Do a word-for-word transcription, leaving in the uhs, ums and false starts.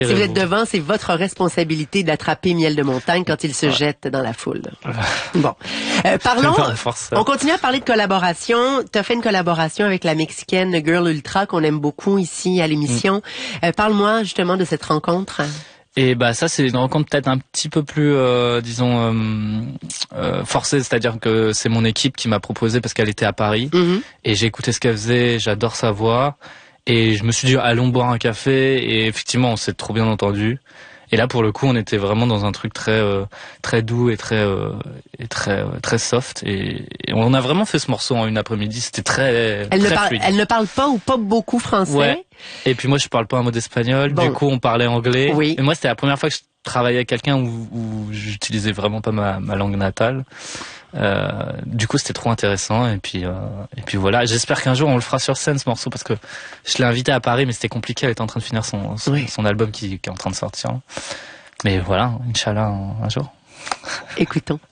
Si vous êtes devant, c'est votre responsabilité d'attraper Miel de Montagne quand il se ouais. jette dans la foule. Bon. Euh, parlons, on continue à parler de collaboration. Tu as fait une collaboration avec la Mexicaine Girl Ultra qu'on aime beaucoup ici à l'émission. Mm. Euh, parle-moi justement de cette rencontre. Et bah ça c'est une rencontre peut-être un petit peu plus euh, disons euh, euh, forcée, c'est-à-dire que c'est mon équipe qui m'a proposé parce qu'elle était à Paris mm-hmm. et j'ai écouté ce qu'elle faisait, j'adore sa voix et je me suis dit allons boire un café et effectivement on s'est trop bien entendu. Et là pour le coup on était vraiment dans un truc très euh, très doux et très euh, et très euh, très soft et, et on a vraiment fait ce morceau en une après-midi, c'était très elle très ne parle fluide. Elle ne parle pas ou pas beaucoup français. Ouais. Et puis moi je parle pas un mot d'espagnol, bon. Du coup on parlait anglais. Oui. Et moi c'était la première fois que je travaillais avec quelqu'un où, où j'utilisais vraiment pas ma, ma langue natale. Euh, du coup c'était trop intéressant et puis euh, et puis voilà, j'espère qu'un jour on le fera sur scène ce morceau parce que je l'ai invité à Paris mais c'était compliqué, elle était en train de finir son son, oui. son album qui, qui est en train de sortir. Mais voilà, Inch'Allah un, un jour. Écoutons.